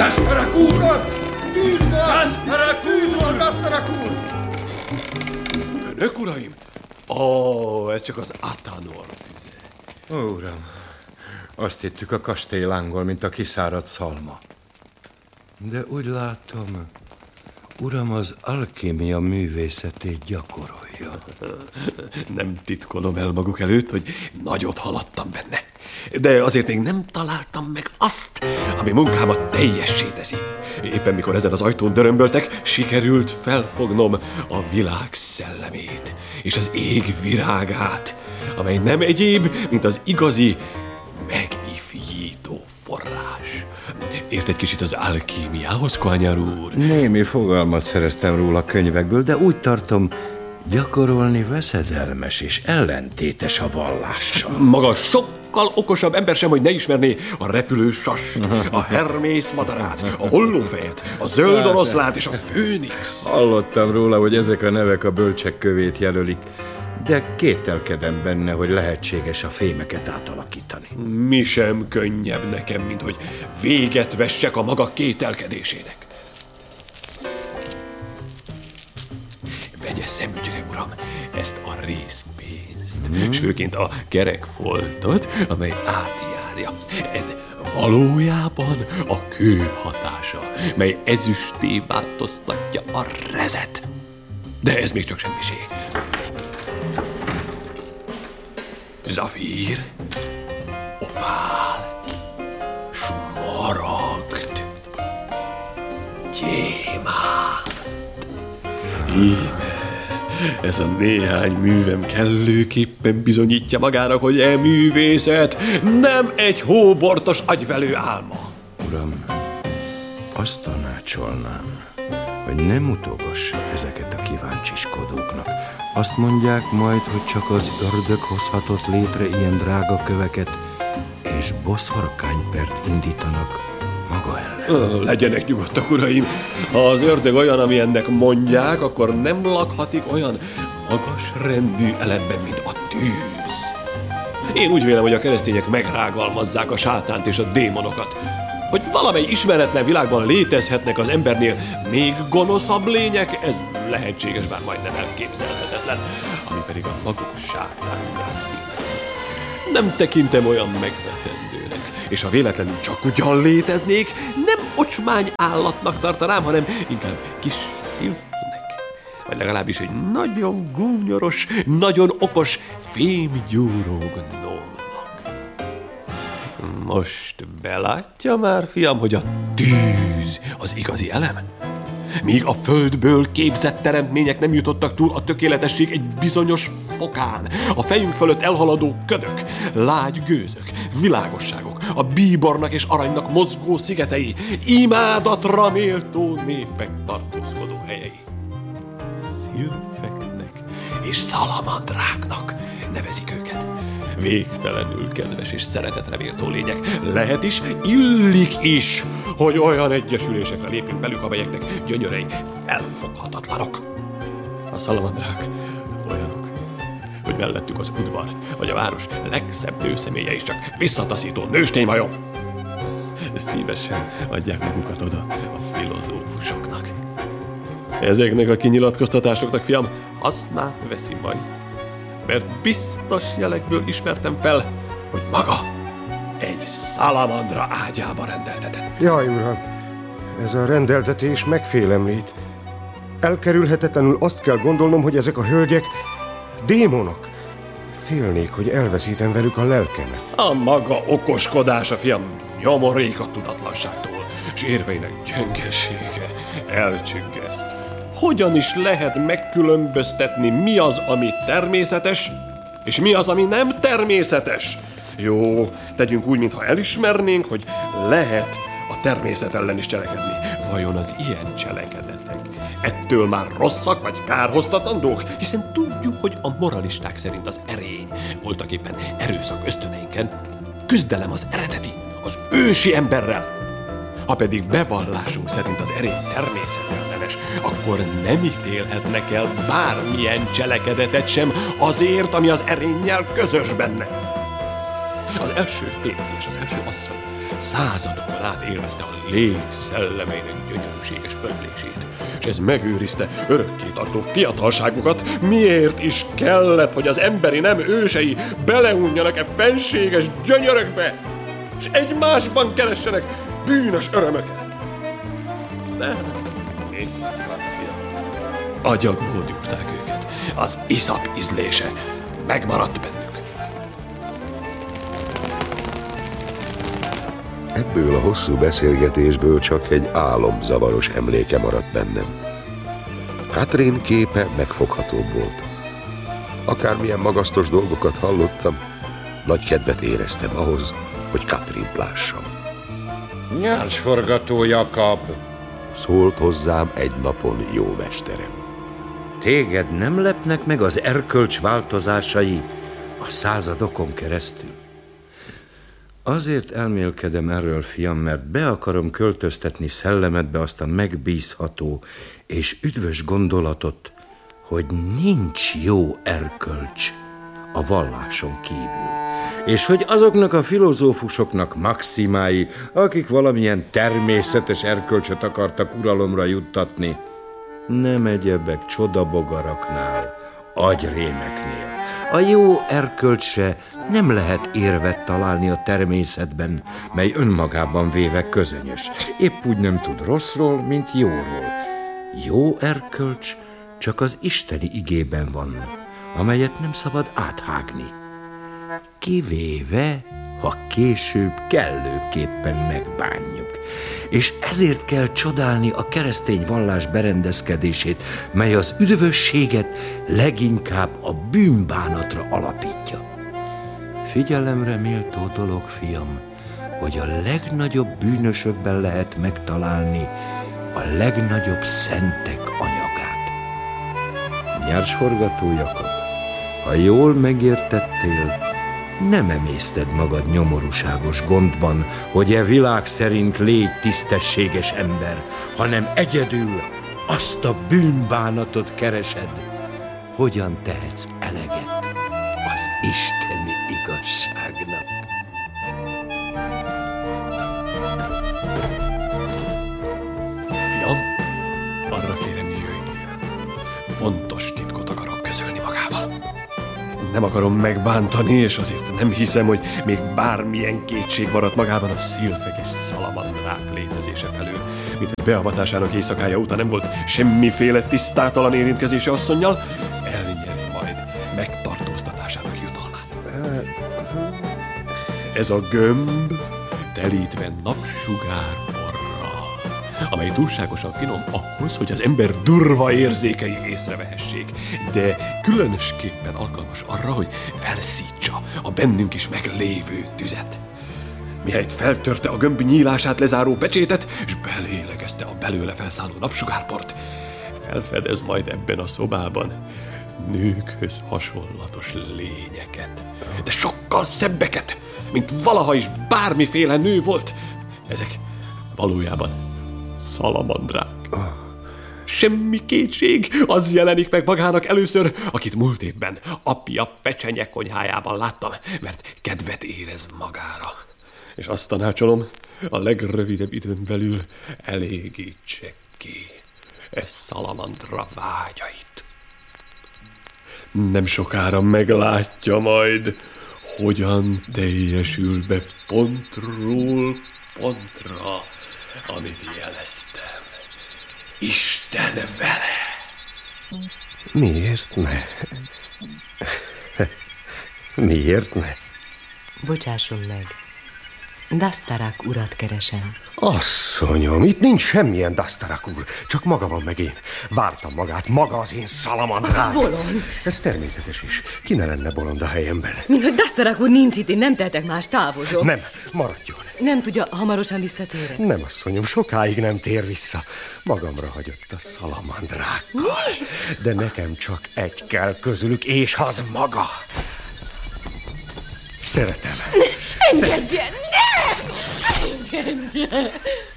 Gasterek úr! Tűz van! Gasterek Tűz úr! van, Gasterek úr! Önök, uraim? Ez csak az Atanor tüze. Ó, uram, azt hittük, a kastély lángol, mint a kiszáradt szalma. De úgy látom, uram, az alkémia művészetét gyakorolja. Nem titkolom el maguk előtt, hogy nagyot haladtam benne. De azért még nem találtam meg azt, ami munkámat teljessé teszi. Éppen mikor ezen az ajtón dörömböltek, sikerült felfognom a világ szellemét és az ég virágát, amely nem egyéb, mint az igazi megifjító forrás. Ért egy kicsit az alkémiához, Koányár úr? Némi fogalmat szereztem róla könyvekből, de úgy tartom, gyakorolni veszedelmes és ellentétes a vallással. Maga sokkal okosabb ember sem, hogy ne ismerné a repülő sast, a Hermész madarát, a hollófejet, a zöld oroszlát és a főnix. Hallottam róla, hogy ezek a nevek a bölcsek kövét jelölik, de kételkedem benne, hogy lehetséges a fémeket átalakítani. Mi sem könnyebb nekem, mint hogy véget vessek a maga kételkedésének. Vegye szemügyre, uram, ezt a részpénzt, és főként a kerekfoltot, amely átjárja. Ez valójában a kő hatása, mely ezüsté változtatja a rezet. De ez még csak semmiség. Zafír, opál, smaragd, gyémánt. Íme, ez a néhány művem kellőképpen bizonyítja magának, hogy e művészet nem egy hóbortos agyvelő álma. Uram, azt tanácsolnám, hogy ne mutogass ezeket a kíváncsiskodóknak. Azt mondják majd, hogy csak az ördög hozhatott létre ilyen drága köveket, és boszorkánypert indítanak maga ellen. Legyenek nyugodtak, uraim! Ha az ördög olyan, ami ennek mondják, akkor nem lakhatik olyan magas rendű elemben, mint a tűz. Én úgy vélem, hogy a keresztények megrágalmazzák a sátánt és a démonokat. Hogy valamely ismeretlen világban létezhetnek az embernél még gonoszabb lények, ez lehetséges, bár majdnem elképzelhetetlen, ami pedig a maguk sátánját illeti. Nem tekintem olyan megvetendőnek, és ha véletlenül csak ugyan léteznék, nem ocsmány állatnak tartanám, hanem inkább kis szilfnek, vagy legalábbis egy nagyon gúnyoros, nagyon okos fémgyúró gnómnak. Most belátja már, fiam, hogy a tűz az igazi elem? Míg a földből képzett teremtmények nem jutottak túl a tökéletesség egy bizonyos fokán, a fejünk fölött elhaladó ködök, lágy gőzök, világosságok, a bíbornak és aranynak mozgó szigetei, imádatra méltó népek tartózkodó helyei. Szilfeknek és szalamandráknak nevezik őket. Végtelenül kedves és szeretetre méltó lények. Lehet is, illik is, hogy olyan egyesülésekre lépjünk velük, amelyeknek gyönyörei felfoghatatlanok. A szalamandrák olyanok, hogy mellettük az udvar, vagy a város legszebb nőszemélye is csak visszataszító nősténymajom. Szívesen adják magukat oda a filozófusoknak. Ezeknek a kinyilatkoztatásoknak, fiam, hasznát veszi majd, mert biztos jelekből ismertem fel, hogy maga egy szalamandra ágyába rendeltetett. Jaj, uram, ez a rendeltetés megfélemlít. Elkerülhetetlenül azt kell gondolnom, hogy ezek a hölgyek démonok. Félnék, hogy elveszítem velük a lelkemet. A maga okoskodása, fiam, nyomorék a tudatlanságtól, és érveinek gyöngesége elcsüggeszt. Hogyan is lehet megkülönböztetni, mi az, ami természetes, és mi az, ami nem természetes? Jó, tegyünk úgy, mintha elismernénk, hogy lehet a természet ellen is cselekedni. Vajon az ilyen cselekedetek ettől már rosszak vagy kárhoztatandók? Hiszen tudjuk, hogy a moralisták szerint az erény, voltaképpen erőszak ösztöneinken, küzdelem az eredeti, az ősi emberrel. Ha pedig bevallásunk szerint az erény természetellenes, akkor nem ítélhetnek el bármilyen cselekedetet sem azért, ami az erénnyel közös benne. Az első férfi és az első asszony századokon át élvezte a lég szellemeinek gyönyörűséges ötlését, és ez megőrizte örökké tartó fiatalságukat. Miért is kellett, hogy az emberi nem ősei beleunjanak-e fenséges gyönyörökbe, és egymásban keressenek bűnös örömöket? De én agyagból gyúrták őket. Az iszap ízlése megmaradt bennük. Ebből a hosszú beszélgetésből csak egy álomzavaros emléke maradt bennem. Katrin képe megfoghatóbb volt. Akármilyen magasztos dolgokat hallottam, nagy kedvet éreztem ahhoz, hogy Katrint lássam. Nyersforgató Jakab, Szólt hozzám egy napon jó mesterem. Téged nem lepnek meg az erkölcs változásai a századokon keresztül? Azért elmélkedem erről, fiam, mert be akarom költöztetni szellemedbe azt a megbízható és üdvös gondolatot, hogy nincs jó erkölcs a valláson kívül, és hogy azoknak a filozófusoknak maximái, akik valamilyen természetes erkölcsöt akartak uralomra juttatni, nem egyebek csodabogaraknál, agyrémeknél. A jó erkölcsre nem lehet érvet találni a természetben, mely önmagában véve közönyös. Épp úgy nem tud rosszról, mint jóról. Jó erkölcs csak az isteni igében van, amelyet nem szabad áthágni. Kivéve, ha később kellőképpen megbánjuk. És ezért kell csodálni a keresztény vallás berendezkedését, mely az üdvösséget leginkább a bűnbánatra alapítja. Figyelemre méltó dolog, fiam, hogy a legnagyobb bűnösökben lehet megtalálni a legnagyobb szentek anyagát. Nyersforgató Jakab, ha jól megértettél, nem emészted magad nyomorúságos gondban, hogy e világ szerint légy tisztességes ember, hanem egyedül azt a bűnbánatot keresed, hogyan tehetsz eleget az isteni igazságnak. Fiam, arra kérem, jöjjél. Fontos titkot akarok közölni magával. Nem akarom megbántani, és azért nem hiszem, hogy még bármilyen kétség maradt magában a szilfek és szalamandrák létezése felől. Mint hogy beavatásának éjszakája óta nem volt semmiféle tisztátalan érintkezése asszonnyal, elnyeri majd megtartóztatásának jutalmát. Ez a gömb telítve napsugárporral, amely túlságosan finom ahhoz, hogy az ember durva érzékei észrevehessék, de különösképpen alkalmas arra, hogy felszítsa a bennünk is meglévő tüzet. Mihelyt feltörte a gömb nyílását lezáró pecsétet, és belélegezte a belőle felszálló napsugárport, felfedez majd ebben a szobában nőkhöz hasonlatos lényeket, de sokkal szebbeket, mint valaha is bármiféle nő volt. Ezek valójában szalamandrák. Semmi kétség, az jelenik meg magának először, akit múlt évben apja pecsenye konyhájában láttam, mert kedvet érez magára. És azt tanácsolom, a legrövidebb időn belül elégítse ki szalamandra vágyait. Nem sokára meglátja majd, hogyan teljesül be pontról pontra, amit jeleztem. Isten vele! Miért ne? Miért ne? Bocsásson meg. Dasztarak urat keresem. Asszonyom, itt nincs semmilyen Dasztarak úr, csak maga van meg én. Vártam magát, maga az én szalamandrám. Bolond! Ez természetes is. Ki ne lenne bolond a helyemben? Mint hogy Dasztarak úr nincs itt, én nem tehetek más, távozok. Nem, maradjon. Nem tudja, hamarosan visszatérek. Nem, asszonyom, sokáig nem tér vissza. Magamra hagyott a szalamandrákkal. De nekem csak egy kell közülük, és az maga. Szeretem. Engedjen! Ne! Engedjen!